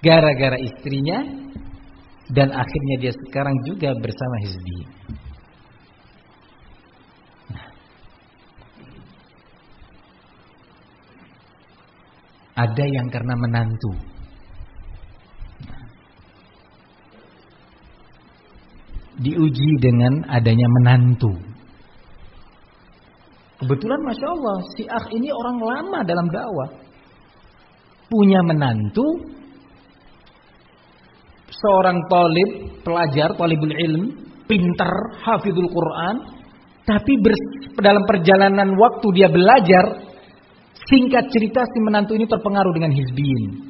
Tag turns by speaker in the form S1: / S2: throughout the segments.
S1: gara-gara istrinya, dan akhirnya dia sekarang juga bersama hizbiyin. Ada yang karena menantu. Diuji dengan adanya menantu. Kebetulan Masya Allah, si akh ini orang lama dalam dakwah. Punya menantu, seorang talib, pelajar, talibul ilm, pintar, hafizul Quran. Tapi dalam perjalanan waktu dia belajar, singkat cerita si menantu ini terpengaruh dengan hizbiyin.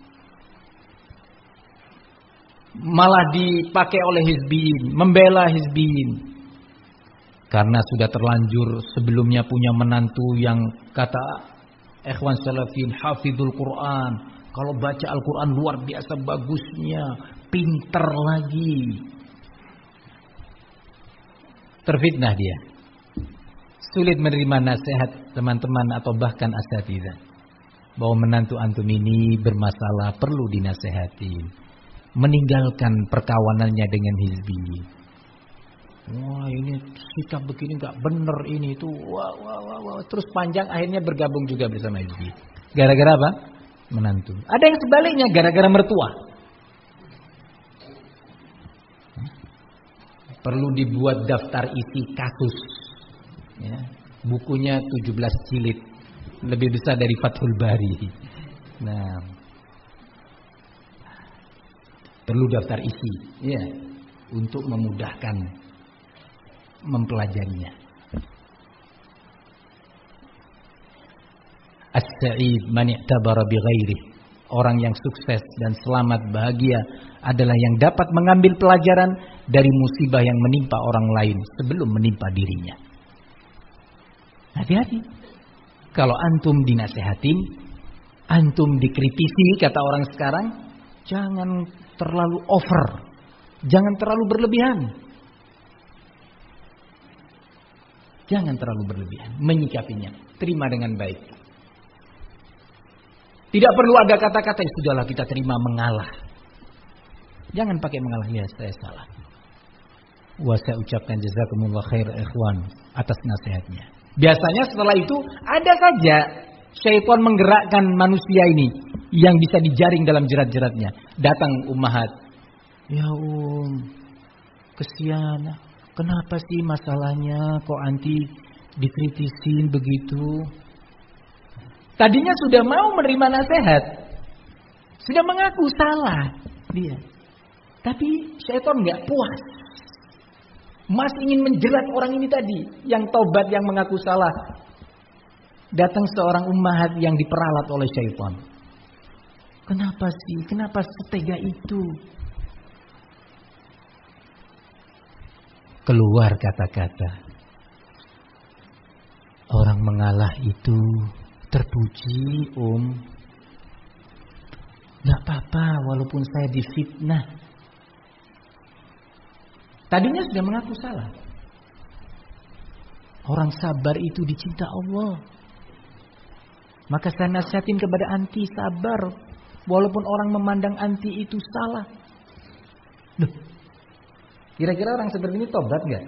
S1: Malah dipakai oleh hizbiyin, membela hizbiyin. Karena sudah terlanjur sebelumnya punya menantu yang kata ikhwan salafin hafizul Quran. Kalau baca Al-Quran luar biasa bagusnya, pinter lagi. Terfitnah dia. Sulit menerima nasihat teman-teman atau bahkan asatidzah bahwa menantu antum ini bermasalah, perlu dinasehatin. Meninggalkan perkawanannya dengan hizbi. Wah, ini sikap begini nggak bener ini itu. Wah. Terus panjang akhirnya bergabung juga bersama hizbi. Gara-gara apa? Menantu. Ada yang sebaliknya gara-gara mertua. Perlu dibuat daftar isi kasus. Ya, bukunya 17 jilid, lebih besar dari Fathul Bari. Nah, perlu daftar isi, ya, untuk memudahkan mempelajarinya. As-sa'id man i'tabara bi ghairihi. Orang yang sukses dan selamat bahagia adalah yang dapat mengambil pelajaran dari musibah yang menimpa orang lain sebelum menimpa dirinya. Hati-hati. Kalau antum dinasehatin, antum dikritisi, kata orang sekarang, jangan terlalu over. Jangan terlalu berlebihan. Jangan terlalu berlebihan menyikapinya. Terima dengan baik. Tidak perlu ada kata-kata yang sudahlah kita terima mengalah. Jangan pakai mengalah, ya saya salah. Saya ucapkan jazakumullah khair ikhwan atas nasihatnya. Biasanya setelah itu ada saja syaitan menggerakkan manusia ini yang bisa dijaring dalam jerat-jeratnya. Datang ummahat. Ya kesian. Kenapa sih masalahnya kok anti dikritisin begitu? Tadinya sudah mau menerima nasihat. Sudah mengaku salah dia. Tapi syaitan enggak puas. Masih ingin menjerat orang ini tadi. Yang taubat, yang mengaku salah. Datang seorang ummahat yang diperalat oleh syaitan. Kenapa sih? Kenapa setega itu? Keluar kata-kata. Orang mengalah itu terpuji, Gak apa-apa walaupun saya difitnah. Tadinya sudah mengaku salah. Orang sabar itu dicinta Allah. Maka saya nasihatin kepada anti sabar. Walaupun orang memandang anti itu salah. Duh, kira-kira orang seperti ini tobat gak?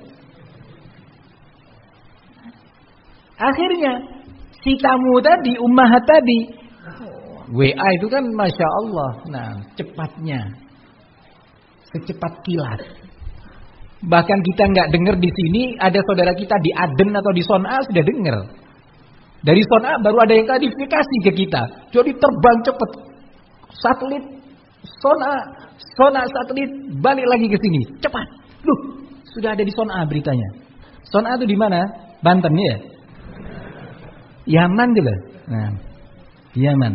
S1: Akhirnya si tamu tadi, ummahat tadi, WA itu kan Masya Allah. Nah, cepatnya. Secepat kilat. Bahkan kita nggak dengar di sini, ada saudara kita di Aden atau di Son'a sudah dengar. Dari Son'a baru ada yang klarifikasi ke kita. Jadi terbang cepat. Satelit Son'a satelit balik lagi ke sini. Cepat. Loh, sudah ada di Son'a beritanya. Son'a itu di mana? Banten ya? Yaman gitu. Nah, Yaman.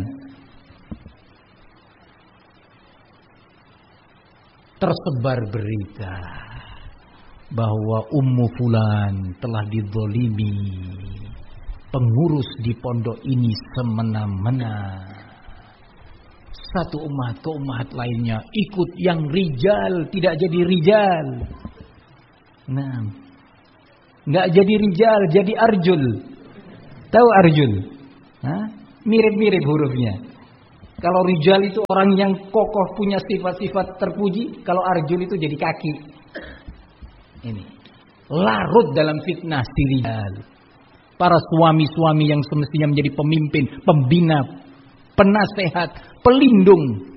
S1: Tersebar berita bahwa Ummu Fulan telah dizalimi. Pengurus di pondok ini semena-mena. Satu umat ke umat lainnya ikut yang rijal tidak jadi rijal. Nah, nggak jadi rijal, jadi arjul. Tahu arjul? Mirip-mirip hurufnya. Kalau rijal itu orang yang kokoh, punya sifat-sifat terpuji. Kalau arjul itu jadi kaki. Ini larut dalam fitnah si rijal. Para suami-suami yang semestinya menjadi pemimpin, pembina, penasehat, pelindung.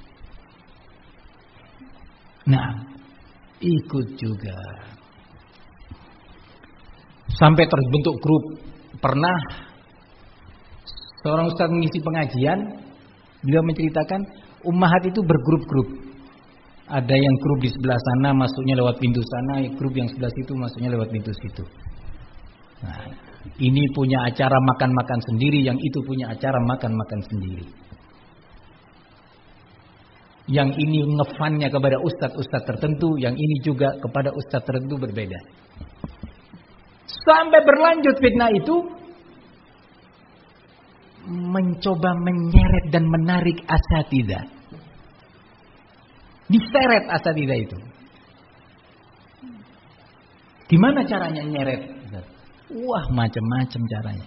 S1: Nah, ikut juga. Sampai terbentuk grup. Pernah seorang ustaz mengisi pengajian, beliau menceritakan ummahat itu bergrup-grup. Ada yang grup di sebelah sana masuknya lewat pintu sana, grup yang sebelah situ masuknya lewat pintu situ. Nah, ini punya acara makan-makan sendiri, yang itu punya acara makan-makan sendiri. Yang ini ngefannya kepada ustadz-ustadz tertentu, yang ini juga kepada ustadz tertentu berbeda. Sampai berlanjut fitnah itu mencoba menyeret dan menarik asatidzah. Diseret asatidzah itu. Gimana caranya nyeret? Wah, macam-macam caranya.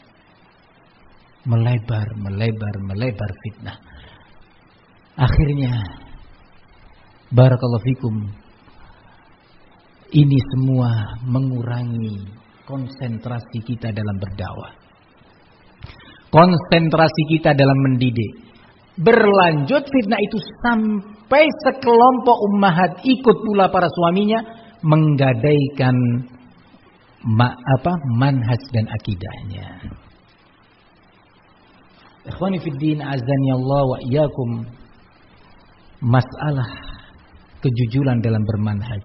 S1: Melebar fitnah. Akhirnya, barakallahu fikum, ini semua mengurangi konsentrasi kita dalam berdakwah. Konsentrasi kita dalam mendidik. Berlanjut fitnah itu sampai sekelompok ummahat ikut pula para suaminya menggadaikan manhaj dan akidahnya. Ikhwani fiddin, azani Allah wa iyyakum, masalah kejujuran dalam bermanhaj.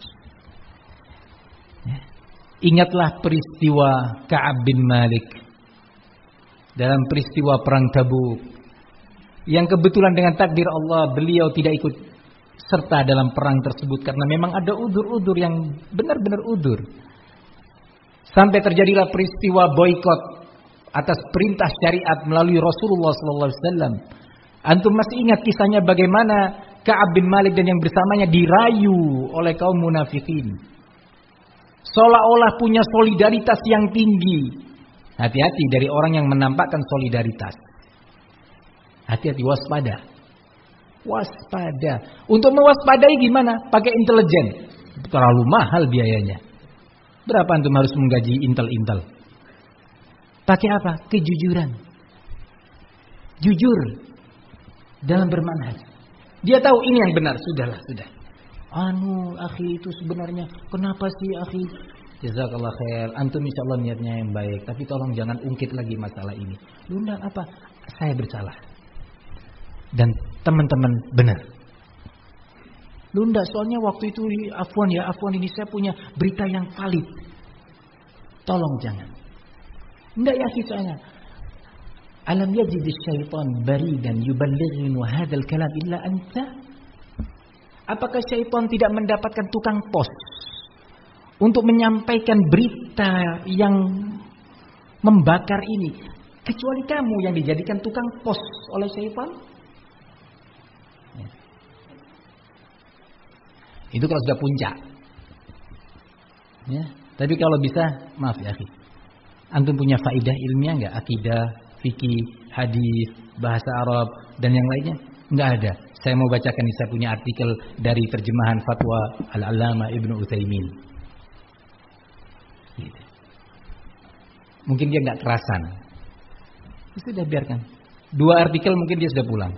S1: Ingatlah peristiwa Ka'ab bin Malik dalam peristiwa perang Tabuk, yang kebetulan dengan takdir Allah beliau tidak ikut serta dalam perang tersebut karena memang ada udzur-udzur yang benar-benar udzur. Sampai terjadilah peristiwa boikot atas perintah syariat melalui Rasulullah SAW. Antum masih ingat kisahnya bagaimana Ka'ab bin Malik dan yang bersamanya dirayu oleh kaum munafikin, seolah-olah punya solidaritas yang tinggi. Hati-hati dari orang yang menampakkan solidaritas. Hati-hati, waspada. Waspada. Untuk mewaspadai gimana? Pakai intelijen. Terlalu mahal biayanya. Berapa antum harus menggaji intel-intel? Pakai apa? Kejujuran. Jujur dalam bermanhaj. Dia tahu ini yang benar. Sudahlah, sudah. Akhi itu sebenarnya kenapa sih akhi? Jazakallah khair. Antum insyaallah niatnya yang baik, tapi tolong jangan ungkit lagi masalah ini. Lunda apa? Saya bersalah. Dan teman-teman benar. Lunda soalnya waktu itu afwan ini saya punya berita yang valid. Tolong jangan. Enggak ya soalnya. Alam yajid syaitan baridan yuballighni hadzal kalam illa anta? Apakah syaitan tidak mendapatkan tukang pos untuk menyampaikan berita yang membakar ini kecuali kamu yang dijadikan tukang pos oleh syaitan? Itu kalau sudah puncak. Ya, tapi kalau bisa, maaf ya akhi, antum punya faidah ilmiah enggak? Akidah, fikih, hadis, bahasa Arab dan yang lainnya? Enggak ada. Saya mau bacakan ini, saya punya artikel dari terjemahan fatwa Al-Allamah Ibnu Utsaimin. Gitu. Mungkin dia enggak kerasan. Sudah biarkan. 2 artikel mungkin dia sudah pulang.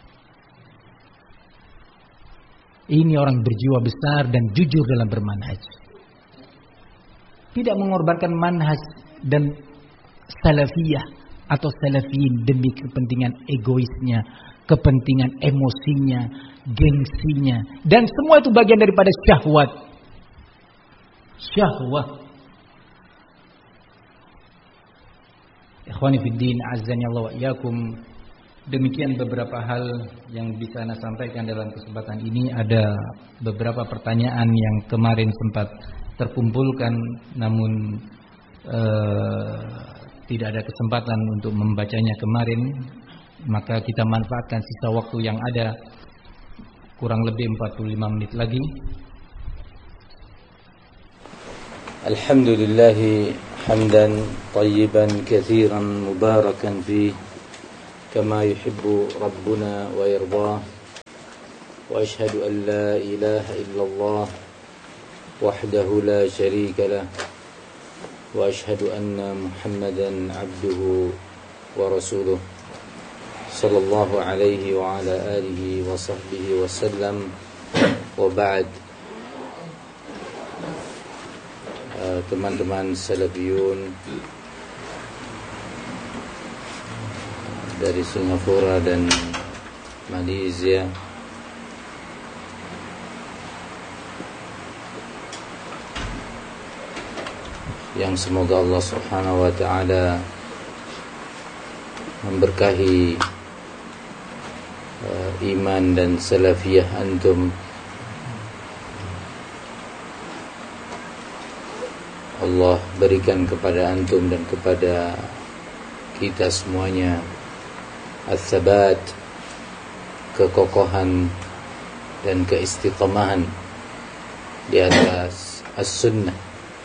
S1: Ini orang berjiwa besar dan jujur dalam bermanhaj. Tidak mengorbankan manhaj dan salafiyah atau salafiyin demi kepentingan egoisnya, kepentingan emosinya, gengsinya, dan semua itu bagian daripada syahwat. Syahwat. Ikhwani fiddin, azzani Allah wa iyyakum. Demikian beberapa hal yang bisa Anda sampaikan dalam kesempatan ini. Ada beberapa pertanyaan yang kemarin sempat terkumpulkan, namun tidak ada kesempatan untuk membacanya kemarin. Maka kita manfaatkan sisa waktu yang ada, kurang lebih 45 menit lagi.
S2: Alhamdulillah hamdan tayyiban katsiran mubarakan fihi كما يحب ربنا ويرضاه وأشهد أن لا إله إلا الله وحده لا شريك له وأشهد أن محمدا عبده ورسوله صلى الله عليه وعلى آله وصحبه وسلم وبعد. Teman-teman Salafiyun dari Singapura dan Malaysia, yang semoga Allah Subhanahu wa taala memberkahi iman dan salafiyah antum. Allah berikan kepada antum dan kepada kita semuanya as-sabat, kekokohan dan keistiqamahan di atas as-sunnah.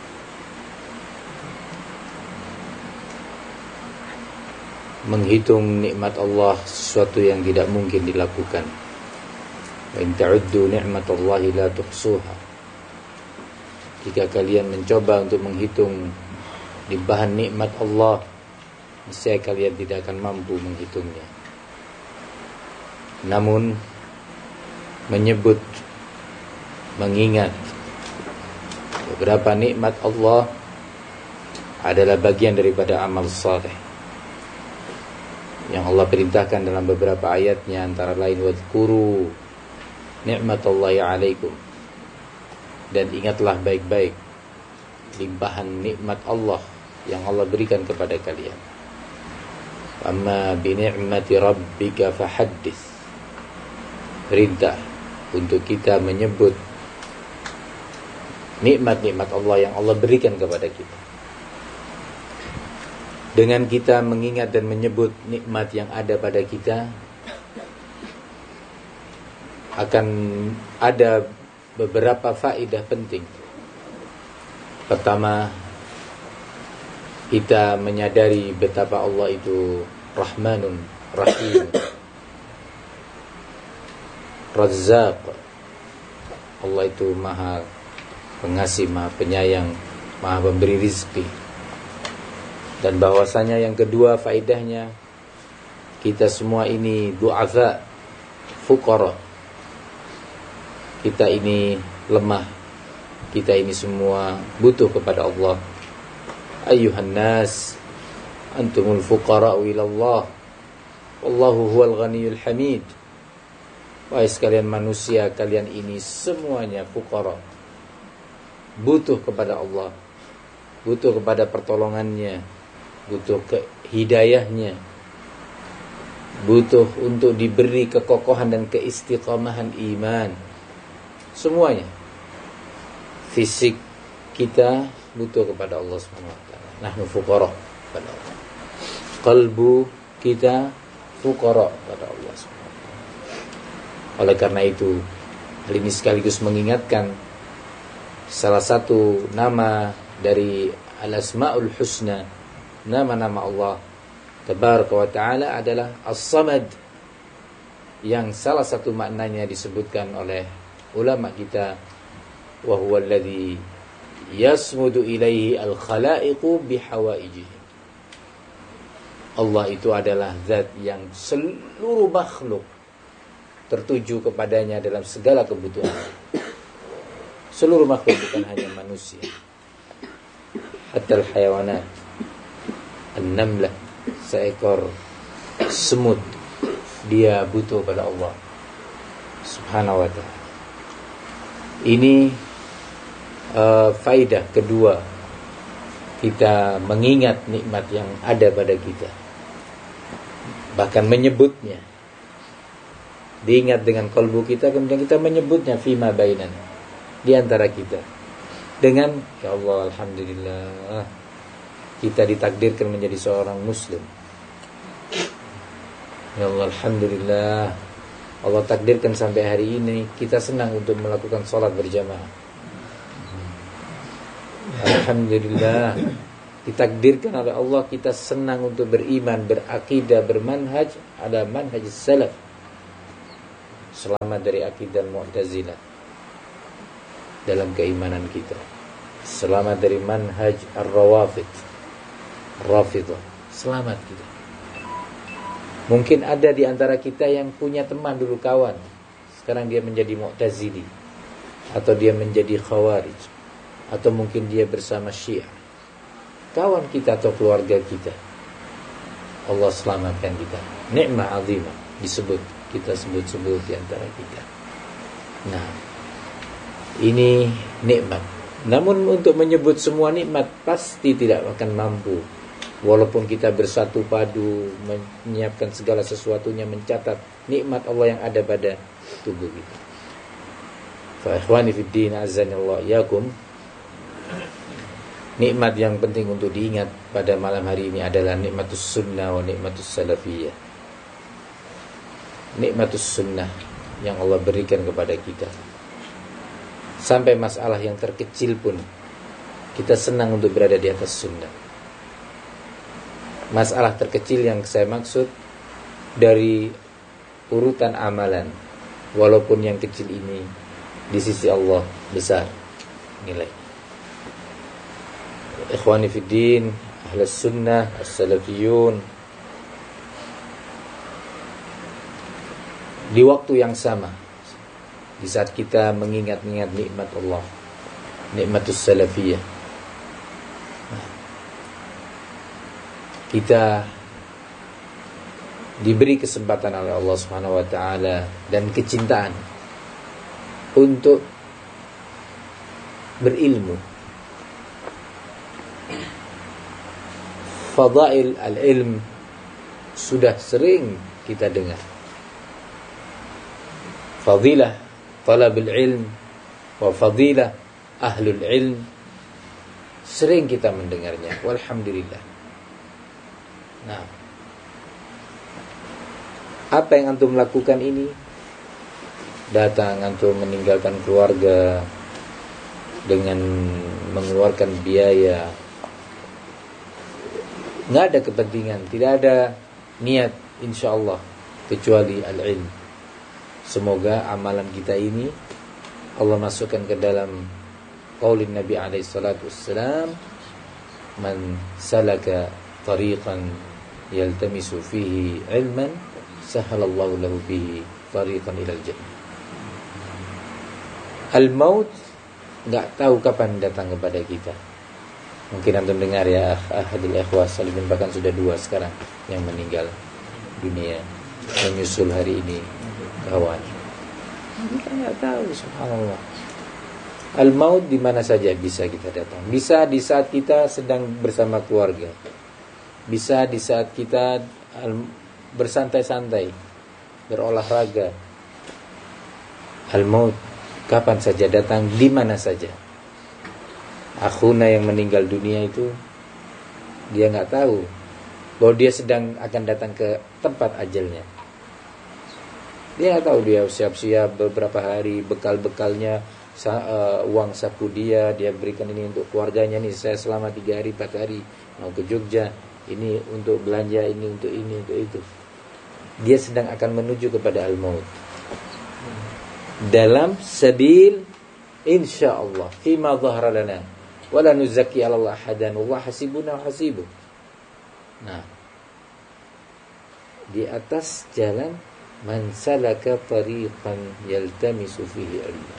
S2: Menghitung nikmat Allah sesuatu yang tidak mungkin dilakukan. Wa in ta'uddu ni'matallahi la tuhsuha. Jika kalian mencoba untuk menghitung limpahan nikmat Allah, niscaya kalian tidak akan mampu menghitungnya. Namun menyebut, mengingat beberapa nikmat Allah adalah bagian daripada amal saleh yang Allah perintahkan dalam beberapa ayatnya, antara lain wadhkuru ni'matallahi 'alaikum, dan ingatlah baik-baik limpahan nikmat Allah yang Allah berikan kepada kalian. Amma bi ni'mati rabbika fahaddits, perintah untuk kita menyebut nikmat-nikmat Allah yang Allah berikan kepada kita. Dengan kita mengingat dan menyebut nikmat yang ada pada kita, akan ada beberapa faedah penting. Pertama, kita menyadari betapa Allah itu Rahmanun Rahim, Razzaq. Allah itu Maha Pengasih, Maha Penyayang, Maha Pemberi rizki. Dan bahwasanya yang kedua faedahnya, kita semua ini du'afa, fuqara. Kita ini lemah, kita ini semua butuh kepada Allah. Ayyuhan nas, antumul fuqara'u ilallah, wallahu huwal ghaniyul hamid. Wahai sekalian manusia, kalian ini semuanya fuqara, butuh kepada Allah, butuh kepada pertolongannya, butuh ke hidayahnya, butuh untuk diberi kekokohan dan keistiqamahan iman. Semuanya. Fisik kita butuh kepada Allah Subhanahu wa taala. Nahnu fuqara kepada Allah. Qalbu kita fuqara kepada Allah Subhanahu wa taala. Oleh karena itu, hal ini sekaligus mengingatkan salah satu nama dari Al-Asmaul Husna, nama-nama Allah Tabaraka wa taala adalah As-Samad, yang salah satu maknanya disebutkan oleh ulama kita, wa huwa alladhi yasmudu ilaihi al-khalaiqu bihawaijihim. Allah itu adalah zat yang seluruh makhluk tertuju kepadanya dalam segala kebutuhan. Seluruh makhluk, bukan hanya manusia. Hatta al-hayawanat, an-namlah, seekor semut, dia butuh pada Allah Subhanahu wa ta'ala. Ini faidah kedua, kita mengingat nikmat yang ada pada kita, bahkan menyebutnya, diingat dengan kalbu kita, kemudian kita menyebutnya fima bainan, di antara kita, dengan ya Allah, alhamdulillah kita ditakdirkan menjadi seorang muslim. Ya Allah, alhamdulillah Allah takdirkan sampai hari ini kita senang untuk melakukan sholat berjamaah. Alhamdulillah Ditakdirkan oleh Allah kita senang untuk beriman, berakidah, bermanhaj, ada manhaj salaf. Selamat dari akidah Mu'tazilah dalam keimanan kita. Selamat dari manhaj Rafidah. Selamat kita. Mungkin ada di antara kita yang punya teman dulu kawan, sekarang dia menjadi Mu'tazili, atau dia menjadi Khawarij, atau mungkin dia bersama Syiah. Kawan kita atau keluarga kita, Allah selamatkan kita. Nikmah azimah kita sebut di antara kita. Nah, ini nikmat. Namun untuk menyebut semua nikmat pasti tidak akan mampu. Walaupun kita bersatu padu, menyiapkan segala sesuatunya, mencatat nikmat Allah yang ada pada tubuh kita. Fa ikhwani fid din, azanillahu yakum. Nikmat yang penting untuk diingat pada malam hari ini adalah nikmatus sunnah wa nikmatus salafiyah. Nikmatus sunnah yang Allah berikan kepada kita. Sampai masalah yang terkecil pun kita senang untuk berada di atas sunnah. Masalah terkecil yang saya maksud dari urutan amalan, walaupun yang kecil ini di sisi Allah besar nilai. Ikhwani fid din, ahlus sunnah, as-salafiyun, di waktu yang sama, di saat kita mengingat-ingat nikmat Allah, nikmatus salafiyah, kita diberi kesempatan oleh Allah Subhanahu wa taala dan kecintaan untuk berilmu. Fadail al-ilm sudah sering kita dengar. Fadilah talabul ilm wa fadilah ahlul ilm, sering kita mendengarnya. Walhamdulillah. Nah, apa yang antum lakukan ini? Datang antum meninggalkan keluarga dengan mengeluarkan biaya, nggak ada kepentingan, tidak ada niat, insyaallah, kecuali al-ilm. Semoga amalan kita ini Allah masukkan ke dalam qaulin Nabi alaihi salatu wassalam, man salaka tariqan yaltamisu fihi ilman sahalallahu lahu bihi tariqan ilal jannah. Al-maut enggak tahu kapan datang kepada kita. Mungkin antum dengar ya, ahadul ikhwas salimin, bahkan sudah 2 sekarang yang meninggal dunia menyusul hari ini kawan. Kita enggak tahu, subhanallah. Al-maut di mana saja bisa kita datang. Bisa di saat kita sedang bersama keluarga. Bisa di saat kita bersantai-santai, berolahraga. Al-maut kapan saja datang, di mana saja. Akhuna yang meninggal dunia itu, dia nggak tahu bahwa dia sedang akan datang ke tempat ajalnya. Dia nggak tahu, dia siap-siap beberapa hari, bekal-bekalnya, uang saku dia berikan ini untuk keluarganya nih, saya selama 3 hari 4 hari mau ke Jogja, ini untuk belanja, ini untuk itu. Dia sedang akan menuju kepada al-maut dalam sabil insyaallah fima dhahara lana wala nuzakki 'ala Allah hadan wa hasibuna wa hasibu. Nah, di atas jalan man salaka tariqan yaltamisu fihi ilma,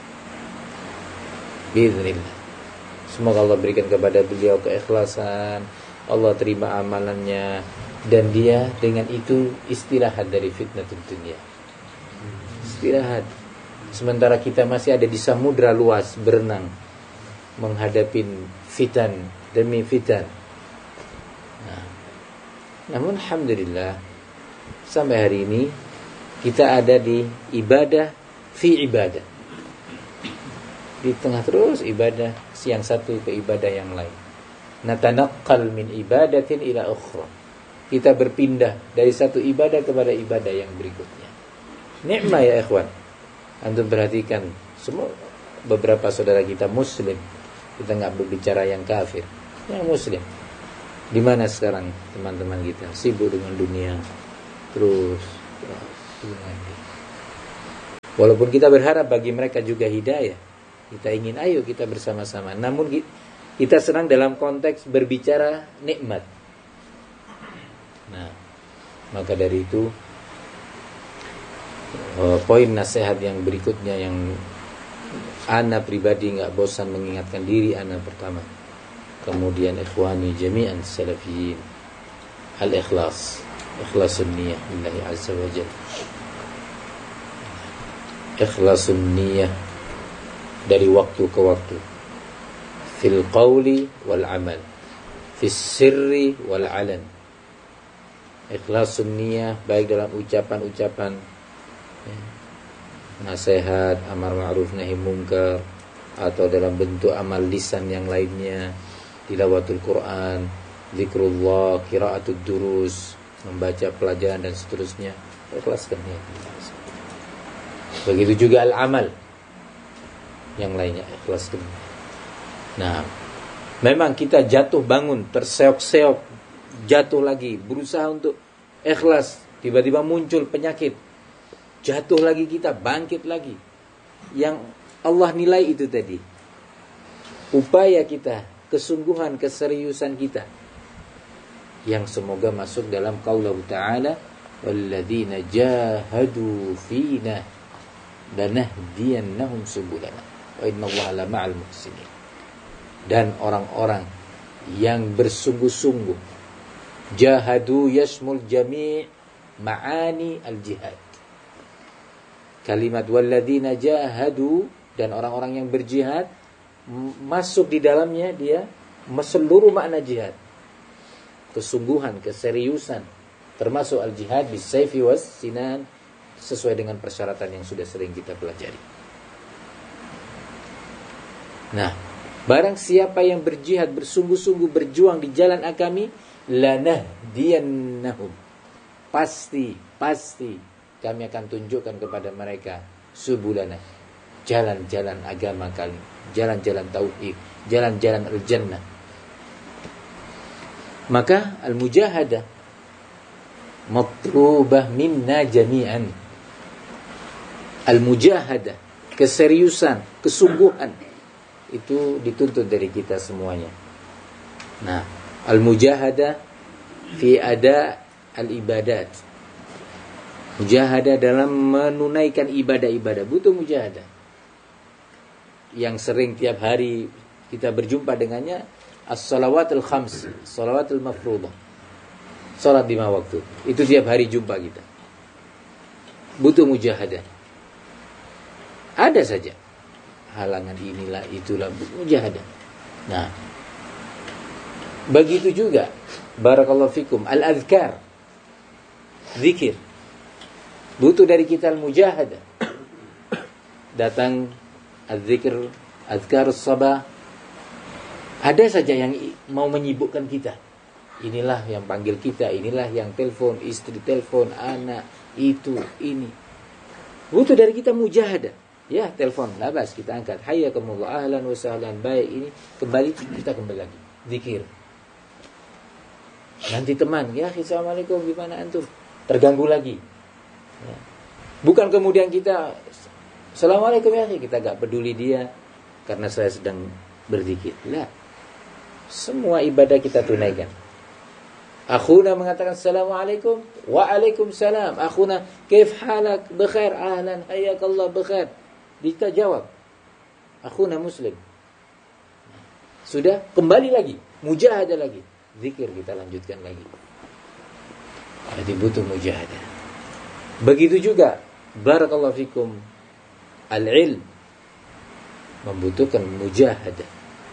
S2: biiznillah. Semoga Allah berikan kepada beliau keikhlasan, Allah terima amalannya, dan dia dengan itu istirahat dari fitnatul dunia. Istirahat. Sementara kita masih ada di samudra luas berenang menghadapi fitan demi fitan. Nah, namun alhamdulillah sampai hari ini kita ada di ibadah fi ibadah. Di tengah terus ibadah, siang satu ke ibadah yang lain. Natanaqqal min ibadatin ila ukhra. Kita berpindah dari satu ibadah kepada ibadah yang berikutnya. Nikmat ya ikhwan. Antum perhatikan semua, beberapa saudara kita muslim. Kita enggak berbicara yang kafir, yang muslim. Di mana sekarang teman-teman kita? Sibuk dengan dunia. Terus. Walaupun kita berharap bagi mereka juga hidayah. Kita ingin ayo kita bersama-sama. Namun kita senang dalam konteks berbicara nikmat. Nah, maka dari itu poin nasihat yang berikutnya yang ana pribadi nggak bosan mengingatkan diri ana pertama, kemudian ikhwani jami'an salafiyin, al-ikhlas, ikhlasun niyah lillahi azza wa jalla, ikhlasun niyah dari waktu ke waktu, fil qawli wal amal, fis sirri wal alan. Ikhlasun niyah baik dalam ucapan-ucapan nasihat, amar ma'ruf nahi munkar, atau dalam bentuk amal lisan yang lainnya, tilawatul Quran, zikrullah, qiraatud durus, membaca pelajaran dan seterusnya. Ikhlaskan niat. Begitu juga al-amal yang lainnya, ikhlaskan. Nah, memang kita jatuh bangun, terseok-seok, jatuh lagi, berusaha untuk ikhlas, tiba-tiba muncul penyakit, jatuh lagi kita, bangkit lagi. Yang Allah nilai itu tadi, upaya kita, kesungguhan, keseriusan kita, yang semoga masuk dalam qaulahu ta'ala, walladzina jahadu fina lanahdiyannahum subulana wa innallaha lama'al muhsinin. Dan orang-orang yang bersungguh-sungguh, jahadu yashmul jami' ma'ani al-jihad. Kalimat walladzina jahadu, dan orang-orang yang berjihad, masuk di dalamnya dia seluruh makna jihad. Kesungguhan, keseriusan, termasuk al-jihad bis-sayfi was-sinan, sesuai dengan persyaratan yang sudah sering kita pelajari. Nah, barang siapa yang berjihad, bersungguh-sungguh berjuang di jalan agami, lanahdiyannahum, pasti kami akan tunjukkan kepada mereka subulana, jalan-jalan agama kami, jalan-jalan tauhid, jalan-jalan al-jannah. Maka al-mujahadah matlubah minna jami'an. Al-mujahadah, keseriusan, kesungguhan, itu dituntut dari kita semuanya. Nah, al-mujahadah fi ada al-ibadat, mujahadah dalam menunaikan ibadah-ibadah, butuh mujahadah. Yang sering tiap hari kita berjumpa dengannya, as-salawatul khams, salawatul mafruḍah, salat 5 waktu. Itu tiap hari jumpa kita. Butuh mujahadah. Ada saja halangan inilah itulah, mujahadah. Nah, begitu juga barakallahu fikum al-azkar, zikir, butuh dari kita al-mujahadah. Datang az-zikr, azkarus sabah, ada saja yang mau menyibukkan kita. Inilah yang panggil kita, inilah yang telepon, istri telepon, anak, itu, ini. Butuh dari kita mujahadah. Ya, telepon, labas, kita angkat. Hayyakumullah, ahlan wa sahlan, baik, ini. Kembali, kita kembali lagi. Zikir. Nanti teman, ya, assalamualaikum, gimana antum? Terganggu lagi. Ya. Bukan kemudian kita, assalamualaikum ya, kita gak peduli dia, karena saya sedang berzikir. Lah, semua ibadah kita tunaikan. Akhuna mengatakan assalamualaikum, waalaikumsalam. Akhuna, kaif halak, bekhair, ahlan, hayyakallah, bekhair. Kita jawab, akhuna muslim. Sudah, kembali lagi, mujahadah lagi, zikir kita lanjutkan lagi. Jadi butuh mujahadah. Begitu juga, barakallahu fikum, al-ilm membutuhkan mujahadah.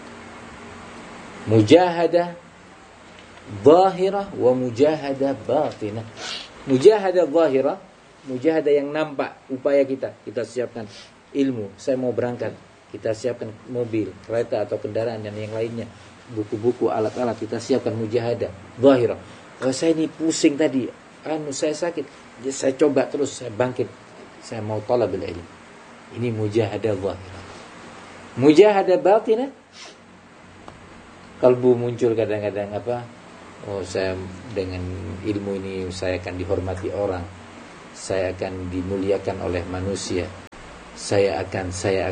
S2: Mujahadah zahirah wa mujahadah batinah. Mujahadah zahirah, mujahadah yang nampak, upaya kita siapkan ilmu, saya mau berangkat, kita siapkan mobil, kereta atau kendaraan dan yang lainnya, buku-buku, alat-alat, kita siapkan mujahadah zahirah. Oh, saya ini pusing tadi, saya sakit, saya coba terus, saya bangkit, saya mau talabul ilm. Ini mujahadah zahirah. Mujahadah batinah, kalbu muncul kadang-kadang Oh, saya dengan ilmu ini saya akan dihormati orang, saya akan dimuliakan oleh manusia, saya akan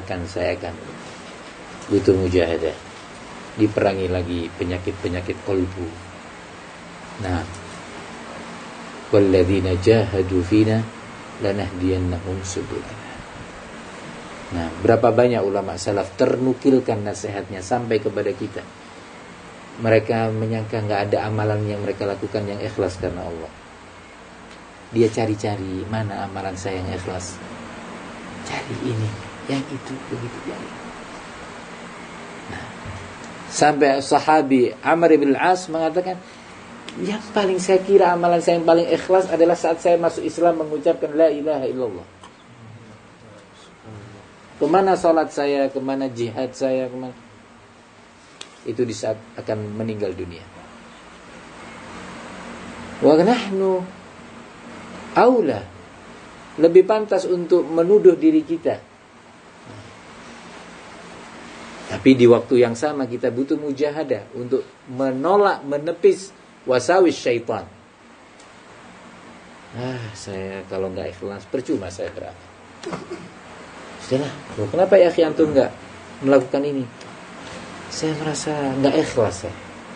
S2: butuh mujahadah, diperangi lagi penyakit kolbu. Nah, walladzina jahadu fina lanahdiyannahum subulana. Nah, berapa banyak ulama salaf ternukilkan nasihatnya sampai kepada kita. Mereka menyangka nggak ada amalan yang mereka lakukan yang ikhlas karena Allah. Dia cari-cari, mana amalan saya yang ikhlas. Cari ini, yang itu, begitu cari. Nah, sampai sahabi Amr bin Al-As mengatakan, yang paling saya kira amalan saya yang paling ikhlas adalah saat saya masuk Islam mengucapkan la ilaha illallah. Kemana salat saya, kemana jihad saya, kemana? Itu di saat akan meninggal dunia. Wa nahnu aula, lebih pantas untuk menuduh diri kita. Tapi di waktu yang sama kita butuh mujahadah untuk menolak, menepis wasawis syaitan. Saya kalau nggak ikhlas percuma saya beramal. Sudahlah, kenapa ya akhi antum nggak melakukan ini? Saya merasa nggak ikhlas.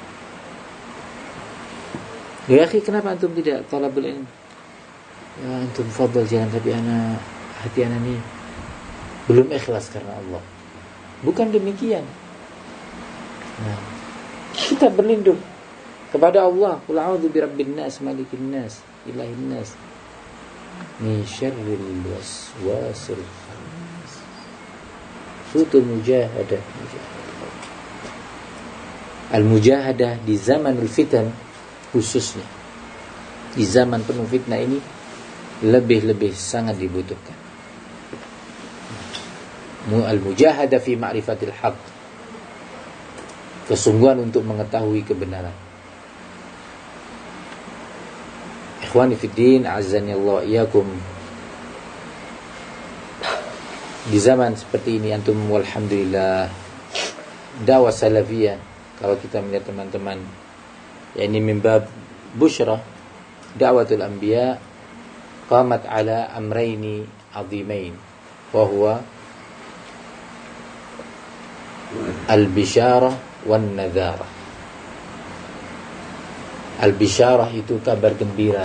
S2: Ya akhi, kenapa antum tidak talabul ilm? Ya antum fadal jalan, tapi hati ana ini belum ikhlas karena Allah. Bukan demikian. Nah, kita berlindung kepada Allah. Qul a'udzu birabbin nas, malikin nas, ilahin nas, min syarril waswasil khannas. Suatu mujahadah. Al-mujahadah di zamanul fitan, khususnya di zaman penuh fitnah ini, lebih sangat dibutuhkan. Al-mujahadah fi ma'rifatil haqq, kesungguhan untuk mengetahui kebenaran. Ikhwani fiddin, azani Allah iyakum. Di zaman seperti ini antum walhamdulillah dakwah salafiyah, kalau kita melihat teman-teman, ya ini mimbab busyra, da'watul anbiya qamat ala amrayni azimain, wa huwa al-bisyarah wan nadharah. Al-bisyarah itu kabar gembira.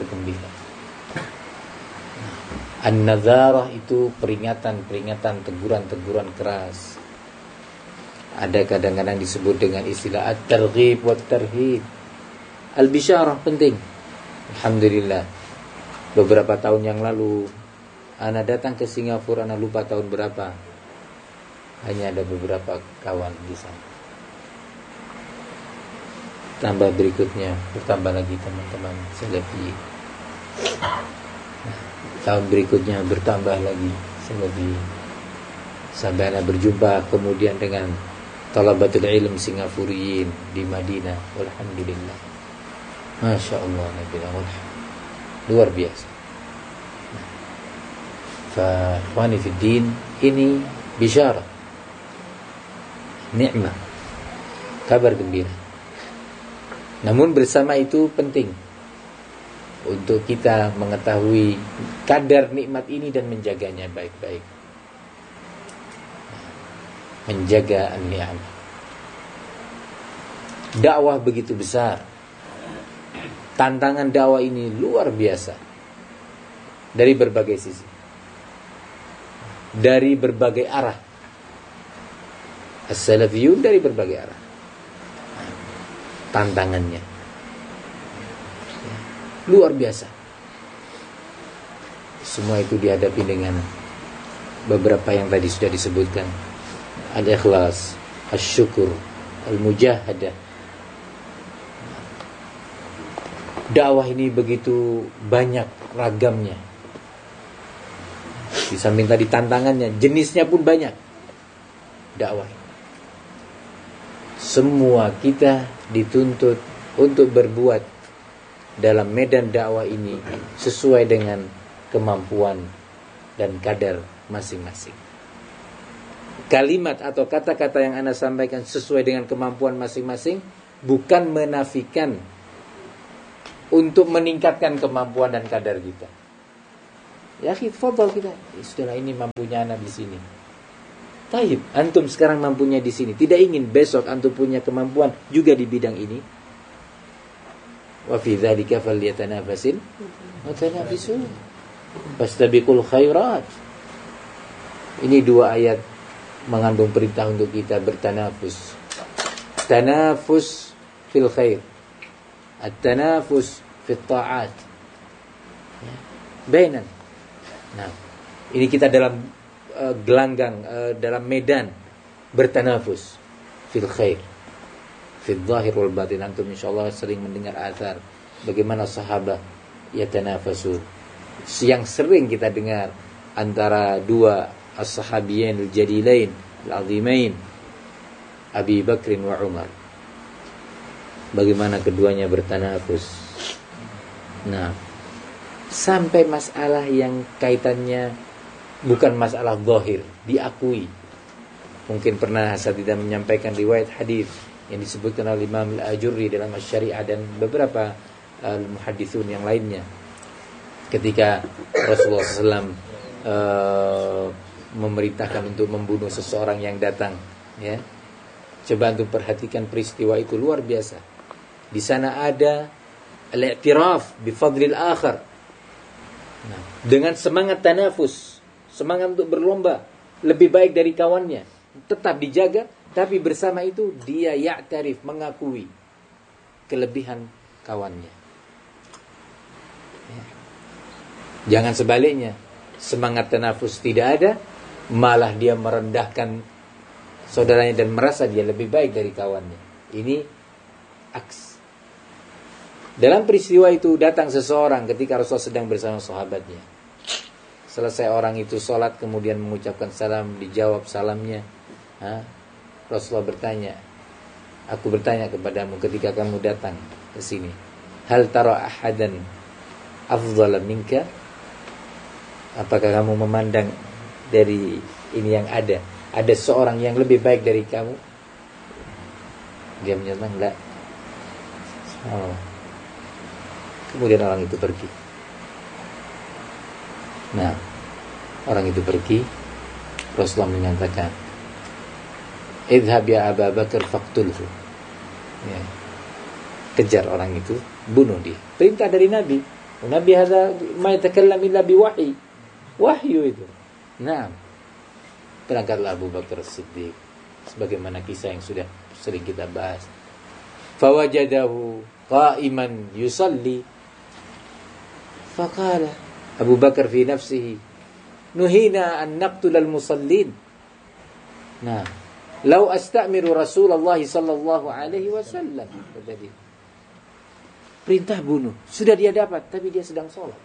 S2: An-nadharah itu peringatan, teguran keras. Ada kadang-kadang disebut dengan istilah at-targhib wa at-tarhib. Al-bisyarah penting. Alhamdulillah, beberapa tahun yang lalu ana datang ke Singapura, ana lupa tahun berapa. Hanya ada beberapa kawan di sana. Tambah berikutnya, bertambah lagi teman-teman salafi. Tahun berikutnya bertambah lagi salafi. Sampai ana berjumpa kemudian dengan talabatul ilm Singapuriyin di Madinah. Alhamdulillah, Masya Allah, luar biasa. Fa ikhwani fid din, ini bisyarah, nikmat, kabar gembira. Namun bersama itu penting untuk kita mengetahui kadar nikmat ini dan menjaganya baik-baik. Menjaga an-ni'mah. Dakwah begitu besar. Tantangan dakwah ini luar biasa. Dari berbagai sisi. Dari berbagai arah. As-salafiyun dari berbagai arah. Tantangannya luar biasa. Semua itu dihadapi dengan beberapa yang tadi sudah disebutkan. Al-ikhlas, al-syukur, al-mujahadah. Dakwah ini begitu banyak ragamnya. Di samping tadi tantangannya, jenisnya pun banyak. Dakwah ini, semua kita dituntut untuk berbuat dalam medan dakwah ini sesuai dengan kemampuan dan kadar masing-masing. Kalimat atau kata-kata yang Anda sampaikan sesuai dengan kemampuan masing-masing, bukan menafikan untuk meningkatkan kemampuan dan kadar kita. Ya, fadhal kita. Sudahlah, ini mampunya anak di sini. Taib, antum sekarang mampunya di sini. Tidak ingin besok antum punya kemampuan juga di bidang ini. Wa fi dzalika falyatanafasil mutanafisun. Fastabiqul khairat. Ini dua ayat mengandung perintah untuk kita bertanafus. Tanafus fil khair. At-tanafus fit ta'at. Bainan. Nah, ini kita dalam gelanggang, dalam medan bertanafus fil khair, fil zahir wal batin. Antum insyaallah sering mendengar athar bagaimana sahabat yatanafasu, yang sering kita dengar antara dua as-sahabiyain al-jalilain al-azimain, Abi Bakrin wa Umar, bagaimana keduanya bertanafus. Nah, sampai masalah yang kaitannya bukan masalah zahir, diakui. Mungkin pernah Asatidzah menyampaikan riwayat hadis yang disebutkan oleh Imam Al-Ajurri dalam Asy-Syari'ah dan beberapa muhadditsun yang lainnya. Ketika Rasulullah SAW memerintahkan untuk membunuh seseorang yang datang, ya. Coba untuk perhatikan peristiwa itu, luar biasa. Di sana ada al-i'tiraf bi fadlil akhar. Nah, dengan semangat tanafus, semangat untuk berlomba lebih baik dari kawannya, tetap dijaga, tapi bersama itu dia ya'tarif, mengakui kelebihan kawannya. Ya. Jangan sebaliknya, semangat tanafus tidak ada, malah dia merendahkan saudaranya dan merasa dia lebih baik dari kawannya. Ini aks. Dalam peristiwa itu datang seseorang ketika Rasulullah sedang bersama sahabatnya. Selesai orang itu sholat, kemudian mengucapkan salam, dijawab salamnya. Rasulullah bertanya, aku bertanya kepadamu ketika kamu datang ke sini, hal tara ahadan afdhala minka? Apakah kamu memandang dari ini yang ada seorang yang lebih baik dari kamu? Dia menyatakan enggak. Kemudian orang itu pergi. Nah, orang itu pergi. Rasulullah menyatakan, idhab ya Abu Bakar faqtulhu. Ya. Kejar orang itu, bunuh dia. Perintah dari Nabi. Nabi hadza ma yatakallam illa biwahyi. Wahyu itu. Nah, berangkatlah Abu Bakar Siddiq, sebagaimana kisah yang sudah sering kita bahas. Fawajadahu qa'iman yusalli. Faqala Abu Bakar fi nafsihi, nuhina an naqtul al-musallin. Nah, law astamiru Rasulullah sallallahu alaihi wasallam. Jadi perintah bunuh sudah dia dapat, tapi dia sedang sholat.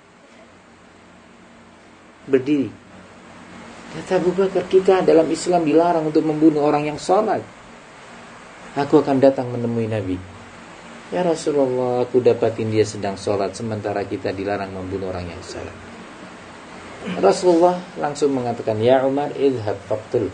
S2: Berdiri. Kata Abu Bakar, kita dalam Islam dilarang untuk membunuh orang yang sholat. Aku akan datang menemui Nabi. Ya Rasulullah, aku dapatin dia sedang sholat, sementara kita dilarang membunuh orang yang sholat. Rasulullah langsung mengatakan, ya Umar, idhab faqtul.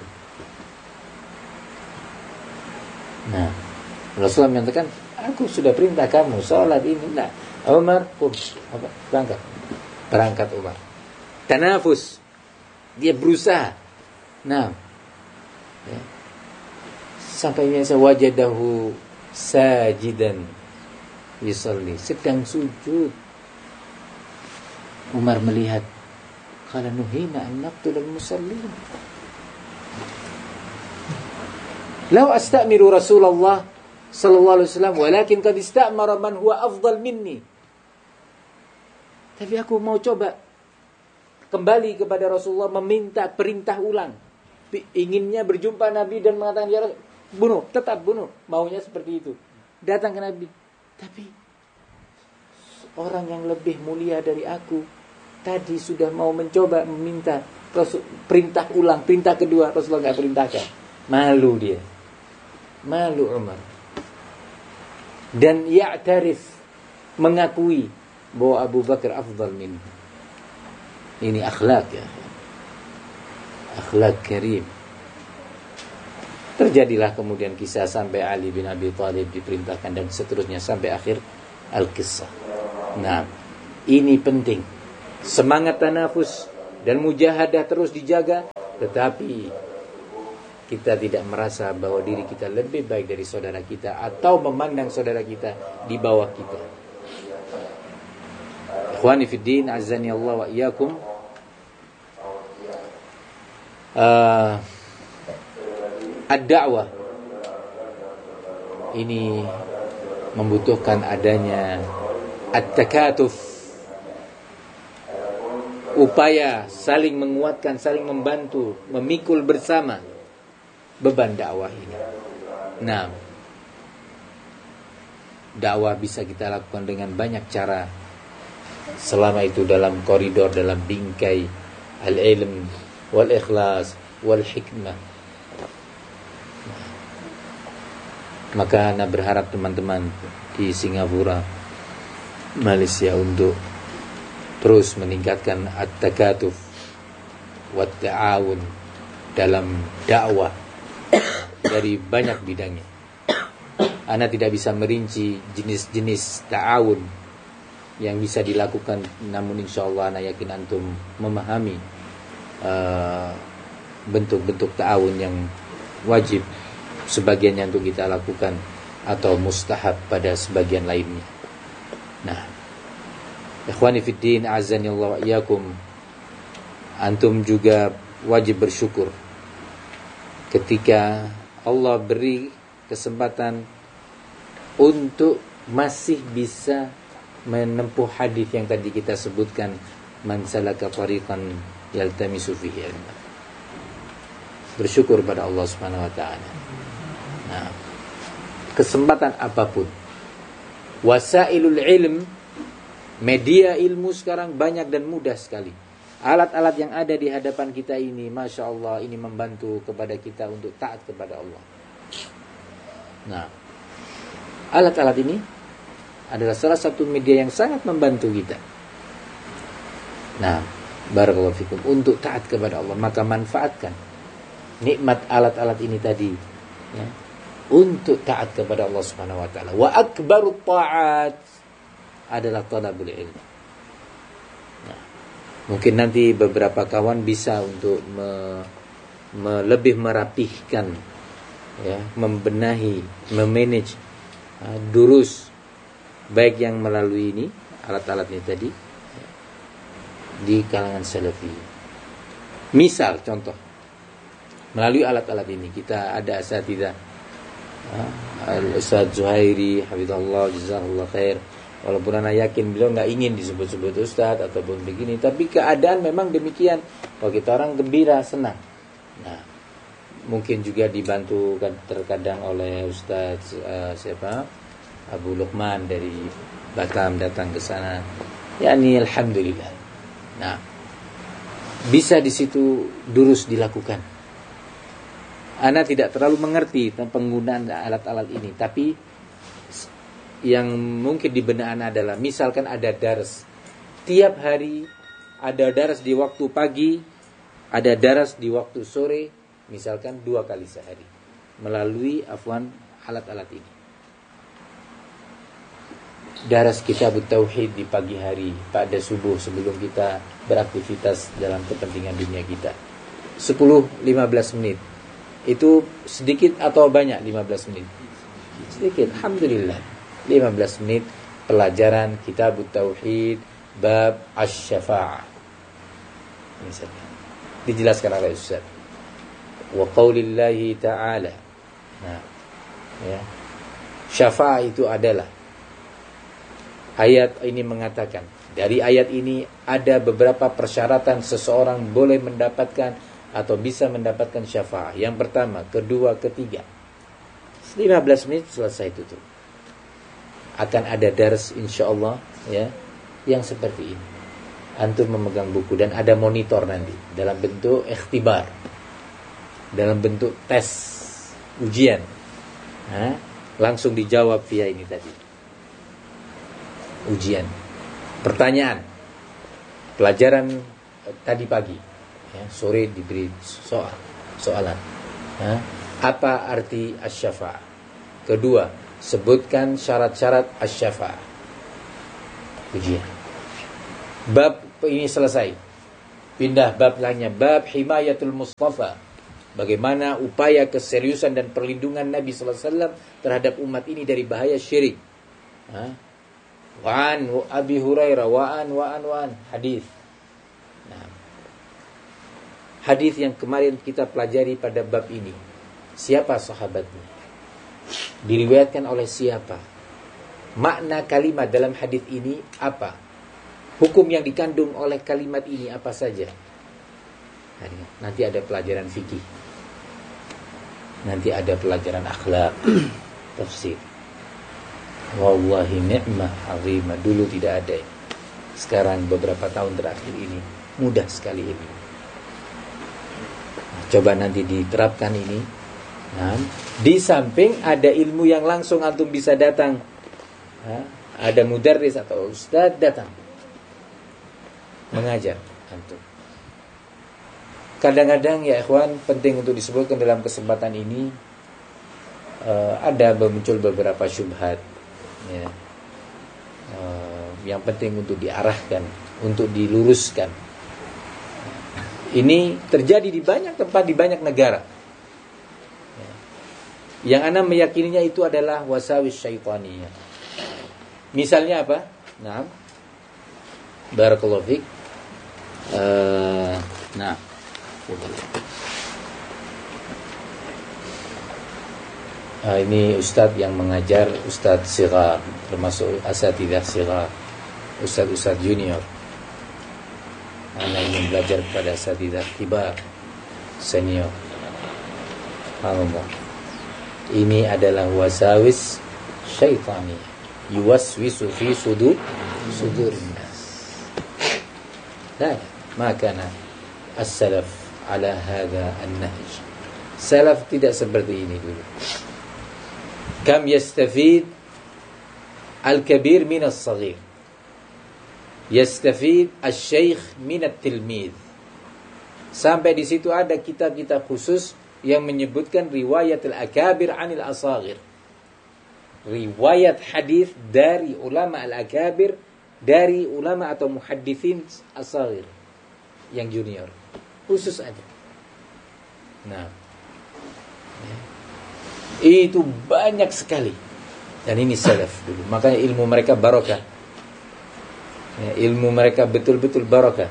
S2: Nah, Rasulullah mengatakan, aku sudah perintah kamu sholat ini. Nah, Umar, berangkat Umar. Tanafus, dia berusaha. Nah, ya. Sampai biasa wajadahu sajidan yusalli, sedang sujud. Umar melihat, qala nuhina an naqtul al-musallin. Law astamiru Rasulullah sallallahu alaihi wasallam walakin qad istamara man huwa afdal minni. Tapi aku mau coba kembali kepada Rasulullah, meminta perintah ulang. Inginnya berjumpa Nabi dan mengatakan, ya Rasul, bunuh, tetap bunuh. Maunya seperti itu. Datang ke Nabi. Tapi orang yang lebih mulia dari aku tadi sudah mau mencoba meminta perintah ulang, perintah kedua. Rasulullah enggak perintahkan. Malu dia. Malu Umar. Dan ya'tarif, mengakui bahwa Abu Bakar afdal minhu. Ini akhlak, ya. Akhlak karim. Terjadilah kemudian kisah sampai Ali bin Abi Thalib diperintahkan dan seterusnya sampai akhir al-kisah. Nah, ini penting. Semangat tanafus dan mujahadah terus dijaga, tetapi kita tidak merasa bahwa diri kita lebih baik dari saudara kita atau memandang saudara kita di bawah kita. Ikhwani fid din, azani Allah wa iyyakum. Ad-da'wah ini membutuhkan adanya at-takatuf, upaya saling menguatkan, saling membantu, memikul bersama beban dakwah ini. Nah, dakwah bisa kita lakukan dengan banyak cara, selama itu dalam koridor, dalam bingkai al-ilm wal ikhlas wal hikmah. Maka Ana berharap teman-teman di Singapura, Malaysia untuk terus meningkatkan at-takatuf wa ta'awun dalam dakwah dari banyak bidangnya. Ana tidak bisa merinci jenis-jenis ta'awun yang bisa dilakukan, namun insyaallah ana yakin antum memahami bentuk-bentuk ta'awun yang wajib sebagiannya untuk kita lakukan atau mustahab pada sebagian lainnya. Nah, ikhwani fiddin, azani Allah wa iyyakum, antum juga wajib bersyukur ketika Allah beri kesempatan untuk masih bisa menempuh hadis yang tadi kita sebutkan, man salaka tariqan yaltamisu fihi ilma. Bersyukur pada Allah Subhanahu wa taala. Nah, kesempatan apapun, wasailul ilm, media ilmu sekarang banyak dan mudah sekali. Alat-alat yang ada di hadapan kita ini, Masya Allah, ini membantu kepada kita untuk taat kepada Allah. Nah, alat-alat ini adalah salah satu media yang sangat membantu kita. Nah, barakallahu fikum, untuk taat kepada Allah, maka manfaatkan nikmat alat-alat ini tadi, ya, untuk taat kepada Allah Subhanahu wa taala. Wa akbarut ta'at adalah talabul ilm. Nah, mungkin nanti beberapa kawan bisa untuk lebih merapihkan, ya, membenahi, memanage durus, baik yang melalui ini alat-alatnya tadi, ya, di kalangan salafi. Misal contoh, melalui alat-alat ini kita ada asatidzah, Al-Ustaz Zuhairi hafizallahu jazakallahu khair. Walaupun ana yakin beliau enggak ingin disebut-sebut ustaz ataupun begini, tapi keadaan memang demikian. Kalau kita orang gembira, senang. Nah, mungkin juga dibantu terkadang oleh Ustaz Abu Luqman dari Batam datang ke sana. Yani alhamdulillah. Nah, bisa di situ durus dilakukan. Ana tidak terlalu mengerti tentang penggunaan alat-alat ini, tapi yang mungkin di benak Ana adalah, misalkan ada dars tiap hari, ada dars di waktu pagi, ada dars di waktu sore, misalkan 2 kali sehari melalui alat-alat ini. Dars kitab tauhid di pagi hari pada subuh sebelum kita beraktivitas dalam kepentingan dunia kita, 10-15 menit. Itu sedikit atau banyak 15 menit? Sedikit, alhamdulillah. 15 menit pelajaran kitab tauhid bab asy-syafa'ah. Misalnya dijelaskan oleh Ustaz. Wa qaulillahi ta'ala. Nah, ya. Syafa'ah itu adalah, ayat ini mengatakan, dari ayat ini ada beberapa persyaratan seseorang boleh mendapatkan atau bisa mendapatkan syafaat. Yang pertama, kedua, ketiga. 15 menit selesai tutup. Akan ada dars insyaallah, ya, yang seperti ini. Antum memegang buku dan ada monitor nanti dalam bentuk ikhtibar, dalam bentuk tes ujian. Nah, langsung dijawab via ini tadi. Ujian. Pertanyaan. Pelajaran tadi pagi. Ya, sore diberi soalan. Apa arti asy-syafa'ah? Kedua, sebutkan syarat-syarat asy-syafa'ah. ujian. Bab ini selesai. Pindah bab lainnya, bab himayatul Mustafa. Bagaimana upaya keseriusan dan perlindungan Nabi sallallahu alaihi wasallam terhadap umat ini dari bahaya syirik. Wa'an Abi Hurairah wa'an hadis. Nah, hadis yang kemarin kita pelajari pada bab ini. Siapa sahabatnya? Diriwayatkan oleh siapa? Makna kalimat dalam hadis ini apa? Hukum yang dikandung oleh kalimat ini apa saja? Nanti ada pelajaran fikih. Nanti ada pelajaran akhlak, tafsir. Wallahi ni'mah azimah. Dulu tidak ada. Sekarang beberapa tahun terakhir ini mudah sekali ini. Coba nanti diterapkan ini. Nah, di samping ada ilmu yang langsung antum bisa datang. Ada mudarris atau ustaz datang mengajar antum. Kadang-kadang ya ikhwan, penting untuk disebutkan dalam kesempatan ini, ada muncul beberapa syubhat ya. Yang penting untuk diarahkan, untuk diluruskan. Ini terjadi di banyak tempat, di banyak negara. Yang ana meyakininya itu adalah wasawis syaitaniyah. Misalnya apa? Nah, barakallahu fiik. Nah, ini ustadz yang mengajar, ustadz sigar, termasuk asatidzah sigar, ustadz junior. Anak ingin belajar kepada asatidzah kibar, senior. Allah. Ini adalah wasawis syaitani, yuwaswisu fi sudurin nas. Nah, makana as-salaf ala hadha an-nahj. Salaf tidak seperti ini dulu. Kam yastafid al-kabir min as-saghir. Yastafid al-syaikh min at-tilmid. Sampai di situ ada kitab-kitab khusus yang menyebutkan riwayat al-akabir anil asagir. Riwayat hadis dari ulama al-akabir, dari ulama atau muhaddithin asagir yang junior. Khusus ada. Nah, itu banyak sekali. Dan ini salaf dulu. Makanya ilmu mereka barokah. Ilmu mereka betul-betul barokah.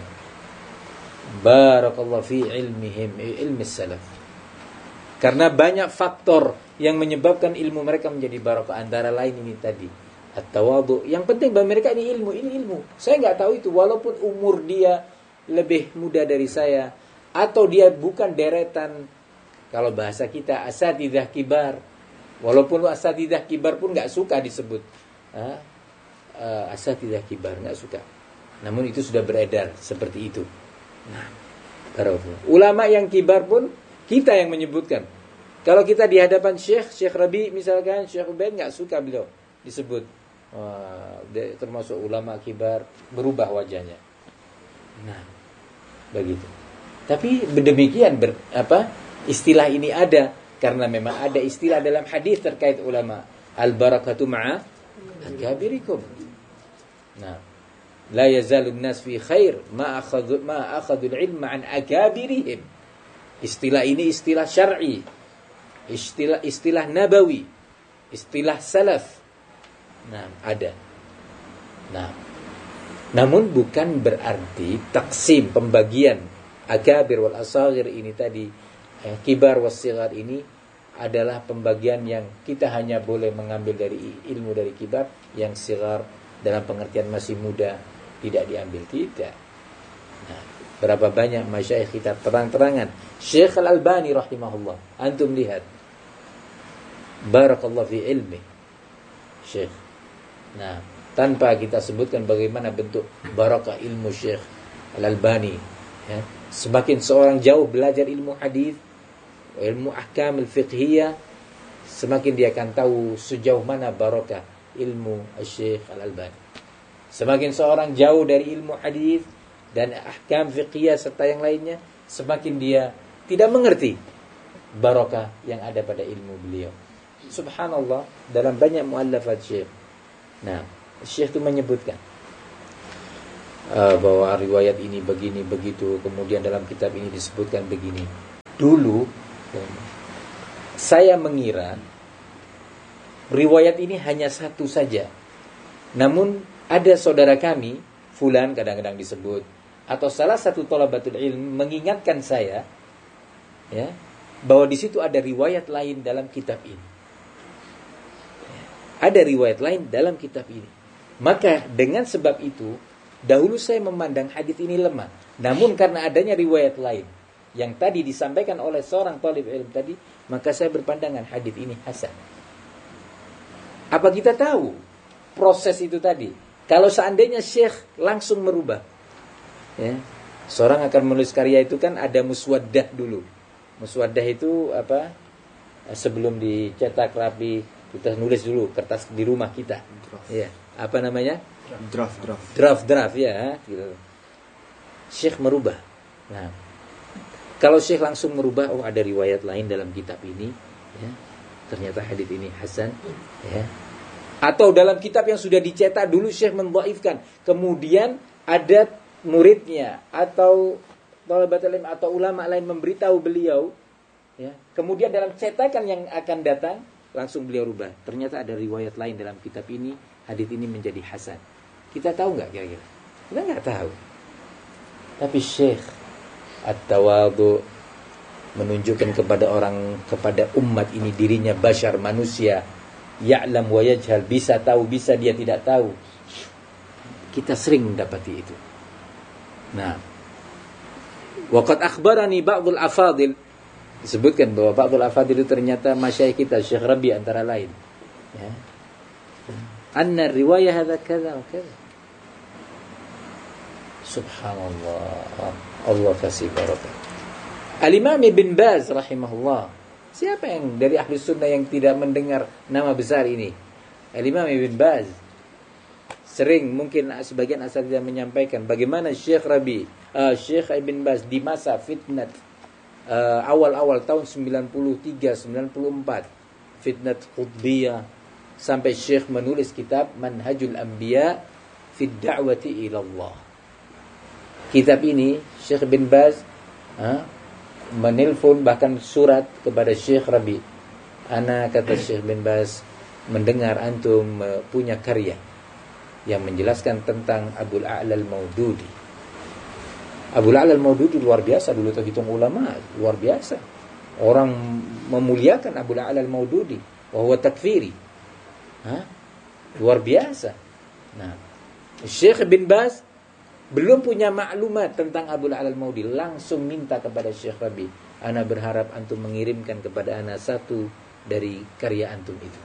S2: Barakallahu fi ilmihim, ilmi salaf. Karena banyak faktor yang menyebabkan ilmu mereka menjadi barokah. Antara lain ini tadi, at-tawadhu. Yang penting bagi mereka ini ilmu. Saya nggak tahu itu, walaupun umur dia lebih muda dari saya, atau dia bukan deretan, kalau bahasa kita asatidzah kibar. Walaupun asatidzah kibar pun nggak suka disebut asatidzah kibar, nggak suka. Namun itu sudah beredar seperti itu. Nah, ulama yang kibar pun kita yang menyebutkan. Kalau kita di hadapan Syekh Rabi misalkan, Syekh Ubaid nggak suka beliau disebut. Termasuk ulama kibar, berubah wajahnya. Nah, begitu. Tapi demikian istilah ini ada karena memang ada istilah dalam hadis terkait ulama. Al-barakatu ma'a akabirikum. Nah, la yazalun nas fi khair ma akhadul ilma an akabirihim. Istilah ini istilah syar'i, istilah nabawi, istilah salaf. Nah, ada. Nah, namun bukan berarti taksim, pembagian akabir wal asagir ini tadi, kibar was sigar ini adalah pembagian yang kita hanya boleh mengambil dari ilmu dari kibar, yang sigar dalam pengertian masih muda tidak diambil, tidak. Nah, berapa banyak masyayikh kita terang-terangan. Syekh Al-Albani rahimahullah, antum lihat, barakallahu fi ilmi Syekh. Nah, tanpa kita sebutkan bagaimana bentuk barakah ilmu Syekh Al-Albani, ya. Semakin seorang jauh belajar ilmu hadis, ilmu ahkam al-fiqhiyah, semakin dia akan tahu sejauh mana barakah ilmu Syekh Al-Albani. Semakin seorang jauh dari ilmu hadis dan ahkam fiqhiyah serta yang lainnya, semakin dia tidak mengerti barakah yang ada pada ilmu beliau. Subhanallah, dalam banyak muallafat Syekh. Nah, Syekh itu menyebutkan bahwa riwayat ini begini begitu, kemudian dalam kitab ini disebutkan begini. Dulu saya mengira riwayat ini hanya satu saja. Namun ada saudara kami, fulan kadang-kadang disebut, atau salah satu thalabatul ilm mengingatkan saya, ya, bahwa di situ ada riwayat lain dalam kitab ini. Ada riwayat lain dalam kitab ini. Maka dengan sebab itu, dahulu saya memandang hadis ini lemah. Namun karena adanya riwayat lain yang tadi disampaikan oleh seorang talib ilm tadi, maka saya berpandangan hadis ini hasan. Apa kita tahu proses itu tadi? Kalau seandainya Syekh langsung merubah, ya, seorang akan menulis karya itu kan ada muswaddah dulu. Muswaddah itu apa? Sebelum dicetak rapi, kita nulis dulu kertas di rumah kita. Ya, apa namanya? Draft ya, gitu. Syekh merubah. Nah, kalau Syekh langsung merubah, oh ada riwayat lain dalam kitab ini, ya, ternyata hadits ini hasan, ya. Atau dalam kitab yang sudah dicetak dulu Syekh mendhaifkan, kemudian ada muridnya atau thalabatul ilm atau ulama lain memberitahu beliau, ya. Kemudian dalam cetakan yang akan datang langsung beliau rubah. Ternyata ada riwayat lain dalam kitab ini, hadits ini menjadi hasan. Kita tahu nggak kira-kira? Kita nggak tahu. Tapi Syekh at-tawadhu menunjukkan kepada orang, kepada umat ini dirinya bashar, manusia, ya'lam wa yajhal, bisa tahu, bisa dia tidak tahu. Kita sering mendapati itu. Nah, waqad akhbarani ba'dul afadil, disebutkan bahwa ba'dul afadil itu ternyata masyayikh kita, Syekh Rabi antara lain, ya, anna riwayah hadza kadza wa kadza. Subhanallah, Allah kasih barakah. Al-Imam Ibn Baz rahimahullah. Siapa yang dari ahli sunnah yang tidak mendengar nama besar ini? Al-Imam Ibn Baz. Sering mungkin sebagian asatidzah menyampaikan bagaimana Syekh Rabi, Syekh Ibn Baz di masa fitnat awal-awal tahun 93, 94, fitnat Qutbiyah, sampai Syekh menulis kitab Manhajul Anbiya fi Da'wati ila Allah. Kitab ini Syekh bin Baz menelpon, bahkan surat kepada Syekh Rabi. Ana, kata Syekh bin Baz, mendengar antum punya karya yang menjelaskan tentang Abul A'la al-Maududi. Abul A'la al-Maududi luar biasa, dulu terhitung ulama, luar biasa. Orang memuliakan Abul A'la al-Maududi, wa huwa takfiri. Luar biasa. Nah, Syekh bin Baz belum punya maklumat tentang Abul A'la al-Maududi, langsung minta kepada Syekh Rabi, ana berharap antum mengirimkan kepada ana satu dari karya antum itu.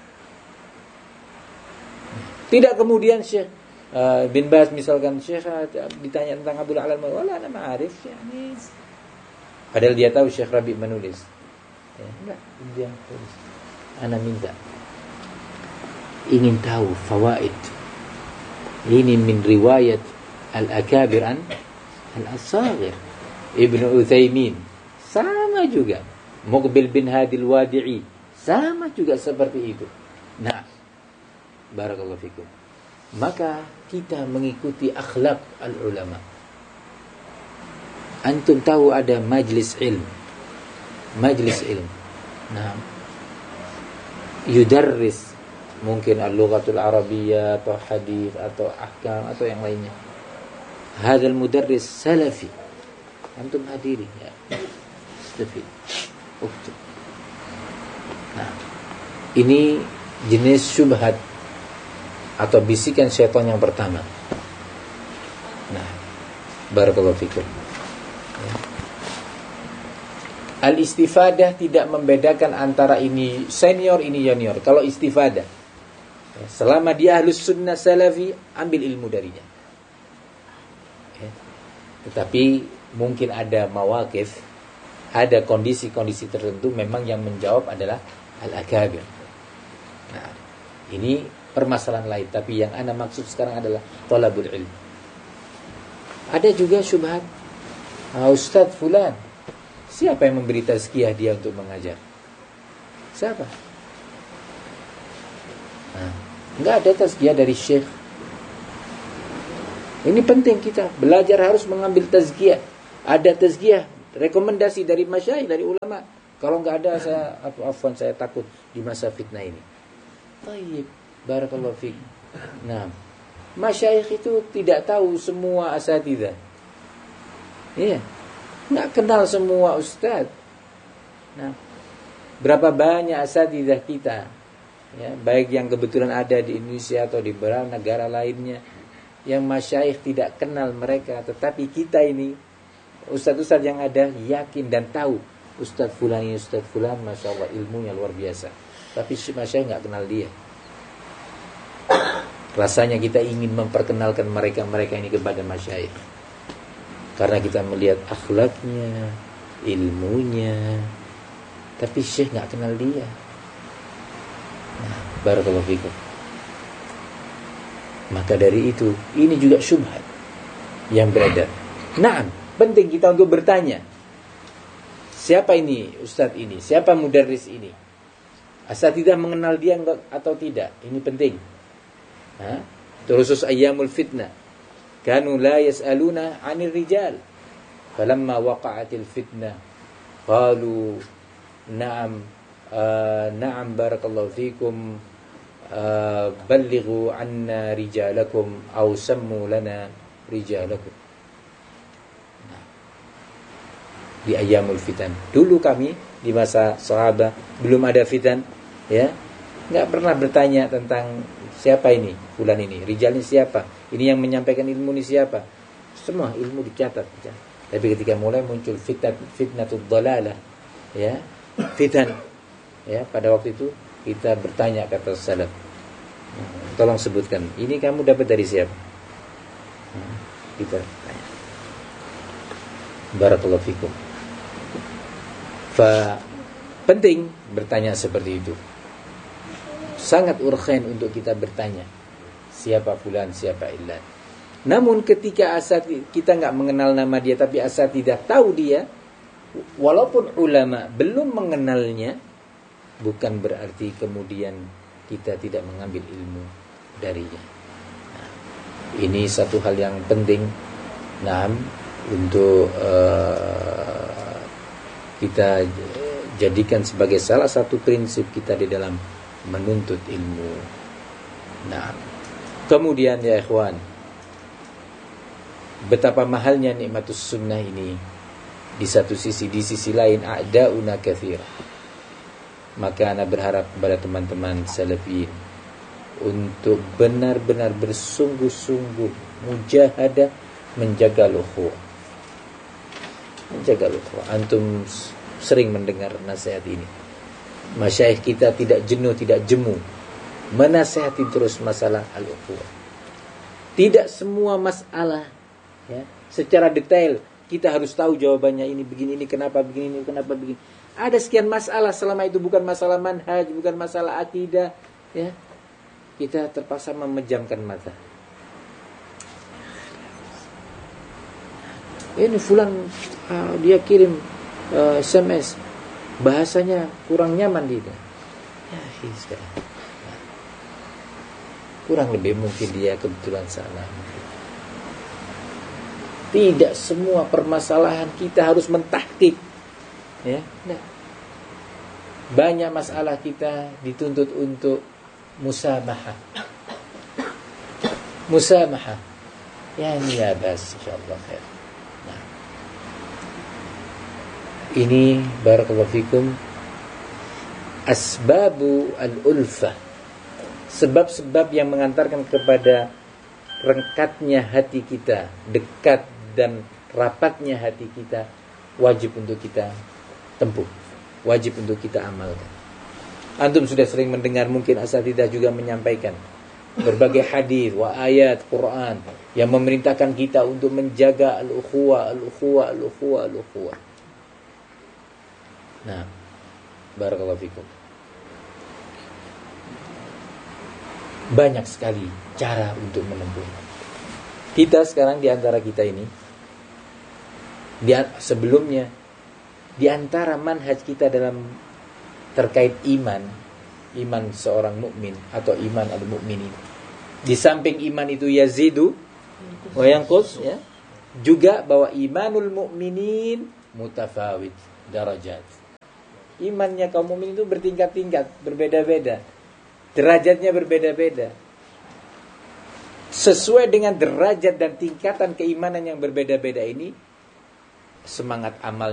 S2: Tidak kemudian Syekh bin Baz misalkan, Syekh ditanya tentang Abul A'la al-Maududi, wala ana ma'arif, yani. Padahal dia tahu Syekh Rabi menulis. Ya, enggak, dia tulis. Ana minta, ingin tahu fawaid ini min riwayat Al-Akabir an Al-Asagir. Ibnu Utsaimin sama juga, Muqbil bin Hadil Wadi'i sama juga seperti itu. Nah, barakallahu fikum. Maka kita mengikuti akhlak al-ulama. Antum tahu ada majlis ilm. Majlis ilm. Nah, yudarris mungkin al-lughatul arabiyyah atau hadis atau ahkam atau yang lainnya. Hadzal mudarris salafi. Antum hadiri ya. Istafid. Uktub. Nah, ini jenis syubhat atau bisikan syaitan yang pertama. Nah, barakallahu fikum. Ya. Al-istifadah tidak membedakan antara ini senior, ini junior. Kalau istifadah, ya, selama dia ahlus sunnah salafi, ambil ilmu darinya. Ya. Tetapi mungkin ada mawaqif, ada kondisi-kondisi tertentu memang yang menjawab adalah al-akabir. Nah, ini permasalahan lain. Tapi yang ana maksud sekarang adalah thalabul ilm. Ada juga syubhat, Ustaz fulan, siapa yang memberi tazkiyah dia untuk mengajar? Siapa? Nah, enggak ada tazkiyah dari syekh. Ini penting, kita belajar harus mengambil tazkiyah. Ada tazkiyah, rekomendasi dari masyayikh, dari ulama. Kalau nggak ada, saya takut di masa fitnah ini. Tayyib, barakallahu fiik. Nah, masyayikh itu tidak tahu semua asatidzah. Iya, nggak kenal semua ustadz. Nah, berapa banyak asatidzah kita, ya, baik yang kebetulan ada di Indonesia atau di beberapa negara lainnya, yang masyayikh tidak kenal mereka, tetapi kita ini ustadz-ustadz yang ada yakin dan tahu ustadz fulan ini, ustadz fulan, masya Allah ilmunya luar biasa, tapi masyayikh nggak kenal dia. Rasanya kita ingin memperkenalkan mereka ini kepada masyayikh, karena kita melihat akhlaknya, ilmunya, tapi syekh nggak kenal dia. Nah, barakallahu fikum. Maka dari itu, ini juga syubhat yang beredar. Nah, penting kita untuk bertanya, siapa ini ustadz ini, siapa mudarris ini, asatidzah mengenal dia atau tidak, ini penting. Terusus ayyamul fitnah, kanu la yas'aluna 'anil rijal, falamma waqa'atil fitnah qalu na'am na'am barakallahu fikum ballighu 'anna rijalakum aw sammu lana rijalakum. Di ayyamul fitan, dulu kami di masa sahabat belum ada fitan, ya, nggak pernah bertanya tentang siapa ini fulan ini, rijal ini siapa, ini yang menyampaikan ilmu ini siapa, semua ilmu dicatat. Tapi ketika mulai muncul fitnatul dhalalah, ya, fitan, ya, pada waktu itu kita bertanya kata salaf, tolong sebutkan, ini kamu dapat dari siapa? Kita tanya. Barakallahu fikum. Penting bertanya seperti itu. Sangat urgen untuk kita bertanya, siapa fulan, siapa ilan. Namun ketika kita nggak mengenal nama dia, tapi tidak tahu dia, walaupun ulama belum mengenalnya, bukan berarti kemudian kita tidak mengambil ilmu darinya. Nah, ini satu hal yang penting, untuk kita jadikan sebagai salah satu prinsip kita di dalam menuntut ilmu. Nah, kemudian ya ikhwan, betapa mahalnya nikmatus sunnah ini. Di satu sisi, di sisi lain a'da'una katsir. Maka ana berharap kepada teman-teman salafiyin untuk benar-benar bersungguh-sungguh mujahadah menjaga ukhuwah. Menjaga ukhuwah. Antum sering mendengar nasihat ini. Masyayikh kita tidak jenuh, tidak jemu menasihati terus masalah al-ukhuwah. Tidak semua masalah, ya, secara detail kita harus tahu jawabannya, ini begini, ini kenapa begini, ini kenapa begini. Ada sekian masalah, selama itu bukan masalah manhaj, bukan masalah akidah, ya, kita terpaksa memejamkan mata. Ini fulan dia kirim SMS, bahasanya kurang nyaman dia. Ya, sekarang kurang lebih mungkin dia kebetulan salah. Tidak semua permasalahan kita harus mentahqiq, ya. Nah, banyak masalah kita dituntut untuk musamahah. Musamahah. Ya, ini ya bas, insyaallah khair. Nah, ini barakallahu fikum asbabu al-ulfah, sebab-sebab yang mengantarkan kepada rengkatnya hati kita, dekat dan rapatnya hati kita, wajib untuk kita tempuh, wajib untuk kita amalkan. Antum sudah sering mendengar, mungkin asatidzah juga menyampaikan berbagai hadis wa ayat Quran yang memerintahkan kita untuk menjaga al-ukhuwah, al-ukhuwah, al-ukhuwah, al-ukhuwah. Nah, barakallahu fikum. Banyak sekali cara untuk menempuh. Kita sekarang di antara kita ini, sebelumnya di antara manhaj kita dalam terkait iman seorang mukmin atau iman al-mukminin, di samping iman itu yazidu Wa yanqus, ya. Juga bahwa imanul mu'minin mutafawit darajat. Imannya kaum mukmin itu bertingkat-tingkat, berbeda-beda. Derajatnya berbeda-beda. Sesuai dengan derajat dan tingkatan keimanan yang berbeda-beda ini, semangat amal